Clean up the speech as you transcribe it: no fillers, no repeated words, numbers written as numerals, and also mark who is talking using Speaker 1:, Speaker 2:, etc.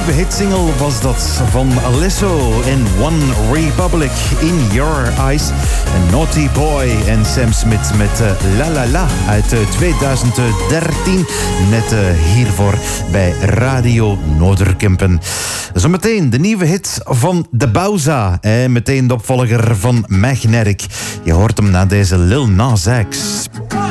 Speaker 1: nieuwe hitsingle was dat van Alesso en One Republic, In Your Eyes. En Naughty Boy en Sam Smith met La La La uit 2013. Net hiervoor bij Radio Noorderkempen. Zometeen de nieuwe hit van De Bauza. Meteen de opvolger van Magnetic. Je hoort hem na deze Lil Nas X.